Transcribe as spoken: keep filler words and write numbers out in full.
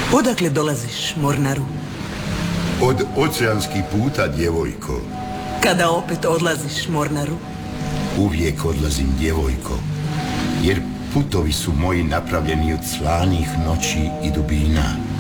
Odakle dolaziš, Mornaru? Od oceanskih puta, djevojko. Kada opet odlaziš, Mornaru? Uvijek odlazim, djevojko, jer putovi su moji napravljeni od slanih noći i dubina.